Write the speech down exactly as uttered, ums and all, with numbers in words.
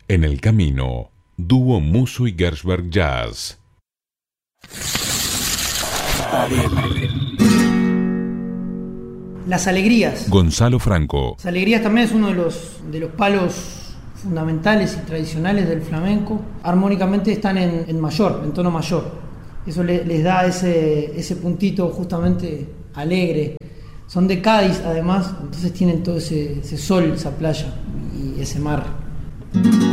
En el camino, dúo Musso y Gershberg Jazz. Las alegrías. Gonzalo Franco. Las alegrías también es uno de los, de los palos fundamentales y tradicionales del flamenco. Armónicamente están en, en mayor, en tono mayor. Eso le, les da ese, ese puntito justamente alegre. Son de Cádiz además, entonces tienen todo ese, ese sol, esa playa y ese mar.